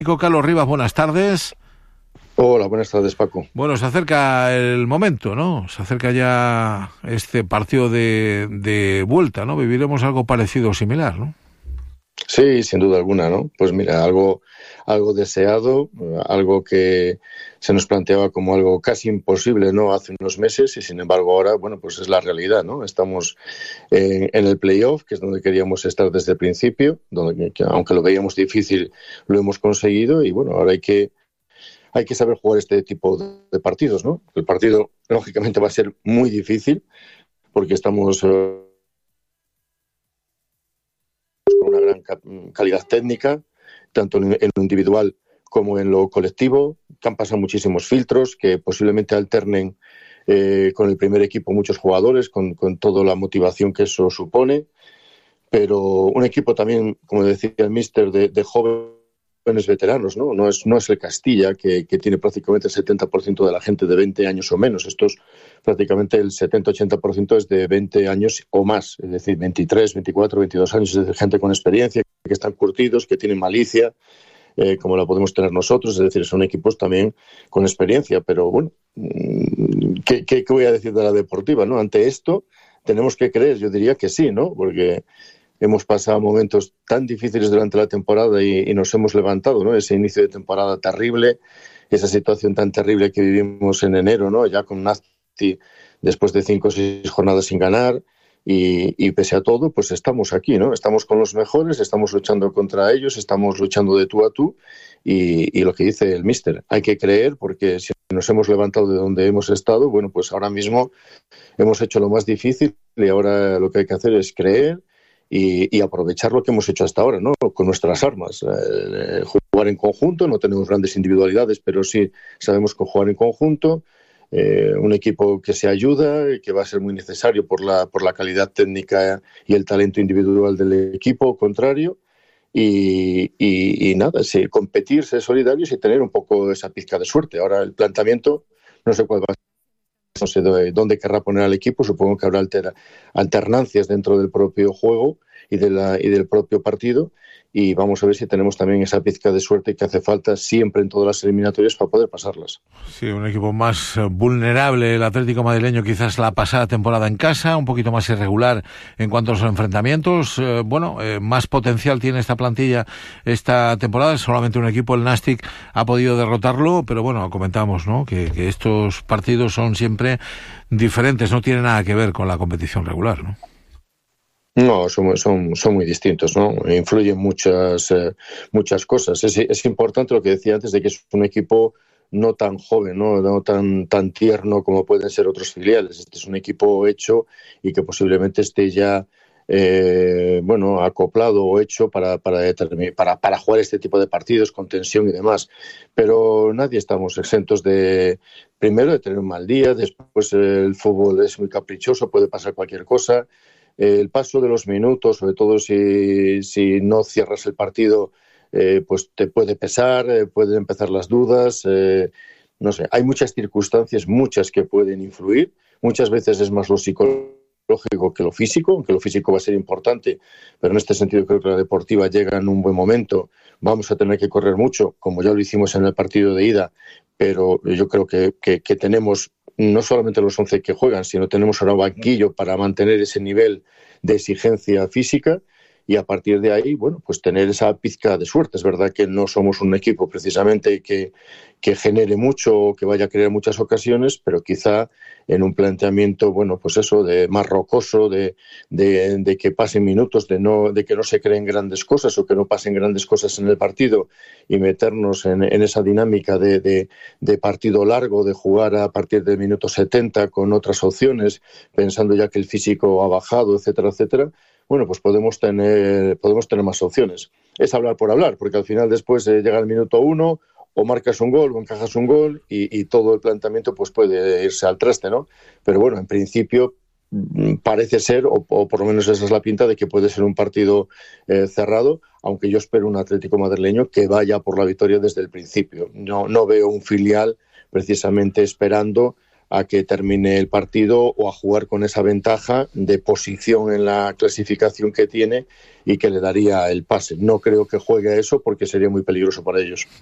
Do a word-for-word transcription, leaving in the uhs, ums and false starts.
Carlos Rivas, buenas tardes. Hola, buenas tardes, Paco. Bueno, se acerca el momento, ¿no? Se acerca ya este partido de, de vuelta, ¿no? Viviremos algo parecido o similar, ¿no? Sí, sin duda alguna, ¿no? Pues mira, algo, algo deseado, algo que se nos planteaba como algo casi imposible, ¿no? Hace unos meses y sin embargo ahora, bueno, pues es la realidad, ¿no? Estamos en, en el playoff, que es donde queríamos estar desde el principio, donde que, aunque lo veíamos difícil, lo hemos conseguido y bueno, ahora hay que hay que saber jugar este tipo de partidos, ¿no? El partido, lógicamente, va a ser muy difícil porque estamos eh, con una gran calidad técnica, tanto en lo individual como en lo colectivo, que han pasado muchísimos filtros, que posiblemente alternen eh, con el primer equipo muchos jugadores, con, con toda la motivación que eso supone, pero un equipo también, como decía el míster, de, de jóvenes veteranos, ¿no? No es, no es el Castilla, que, que tiene prácticamente el setenta por ciento de la gente de veinte años o menos. Estos prácticamente el setenta a ochenta por ciento es de veinte años o más, es decir, veintitrés, veinticuatro, veintidós años, es decir, gente con experiencia, que están curtidos, que tienen malicia, eh, como la podemos tener nosotros, es decir, son equipos también con experiencia, pero bueno, ¿qué, qué, qué voy a decir de la deportiva, ¿no? Ante esto tenemos que creer, yo diría que sí, ¿no? Porque hemos pasado momentos tan difíciles durante la temporada y, y nos hemos levantado, ¿no? Ese inicio de temporada terrible, esa situación tan terrible que vivimos en enero, ¿no? Ya con Nazti después de cinco o seis jornadas sin ganar y, y pese a todo, pues estamos aquí, ¿no? Estamos con los mejores, estamos luchando contra ellos, estamos luchando de tú a tú y, y lo que dice el míster, hay que creer porque si nos hemos levantado de donde hemos estado, bueno, pues ahora mismo hemos hecho lo más difícil y ahora lo que hay que hacer es creer Y, y aprovechar lo que hemos hecho hasta ahora, ¿no? Con nuestras armas. Eh, jugar en conjunto, no tenemos grandes individualidades, pero sí sabemos que jugar en conjunto. Eh, un equipo que se ayuda, que va a ser muy necesario por la, por la calidad técnica y el talento individual del equipo contrario. Y, y, y nada, sí, competir, ser solidarios y tener un poco esa pizca de suerte. Ahora el planteamiento, no sé cuál va a ser. No sé dónde querrá poner al equipo, supongo que habrá alter, alternancias dentro del propio juego y, de la, y del propio partido y vamos a ver si tenemos también esa pizca de suerte que hace falta siempre en todas las eliminatorias para poder pasarlas. Sí, un equipo más vulnerable, el Atlético madrileño quizás la pasada temporada en casa, un poquito más irregular en cuanto a los enfrentamientos. Eh, bueno, eh, más potencial tiene esta plantilla esta temporada, solamente un equipo, el Nastic, ha podido derrotarlo, pero bueno, comentamos, ¿no? Que, que estos partidos son siempre diferentes, no tiene nada que ver con la competición regular, ¿no? No, son, son, son muy distintos, ¿no? Influyen muchas, eh, muchas cosas. Es, es importante lo que decía antes de que es un equipo no tan joven, ¿no? No tan, tan tierno como pueden ser otros filiales. Este es un equipo hecho y que posiblemente esté ya eh, bueno, acoplado o hecho para, para, para, para jugar este tipo de partidos con tensión y demás. Pero nadie estamos exentos de, primero, de tener un mal día, después el fútbol es muy caprichoso, puede pasar cualquier cosa. El paso de los minutos, sobre todo si, si no cierras el partido, eh, pues te puede pesar, eh, pueden empezar las dudas, eh, no sé, hay muchas circunstancias, muchas que pueden influir, muchas veces es más lo psicológico que lo físico, aunque lo físico va a ser importante, pero en este sentido creo que la deportiva llega en un buen momento, vamos a tener que correr mucho, como ya lo hicimos en el partido de ida, pero yo creo que, que, que tenemos no solamente los once que juegan, sino tenemos ahora un banquillo para mantener ese nivel de exigencia física y a partir de ahí, bueno, pues tener esa pizca de suerte. Es verdad que no somos un equipo precisamente que, que genere mucho o que vaya a crear muchas ocasiones, pero quizá en un planteamiento, bueno, pues eso, de más rocoso, de, de, de que pasen minutos, de, no, de que no se creen grandes cosas o que no pasen grandes cosas en el partido y meternos en, en esa dinámica de, de, de partido largo, de jugar a partir del minuto setenta con otras opciones, pensando ya que el físico ha bajado, etcétera, etcétera. Bueno, pues podemos tener, podemos tener más opciones. Es hablar por hablar, porque al final después eh, llega el minuto uno, o marcas un gol o encajas un gol y, y todo el planteamiento pues puede irse al traste, ¿no? Pero bueno, en principio parece ser, o, o por lo menos esa es la pinta, de que puede ser un partido eh, cerrado, aunque yo espero un Atlético madrileño que vaya por la victoria desde el principio. No, no veo un filial precisamente esperando a que termine el partido o a jugar con esa ventaja de posición en la clasificación que tiene y que le daría el pase. No creo que juegue a eso porque sería muy peligroso para ellos.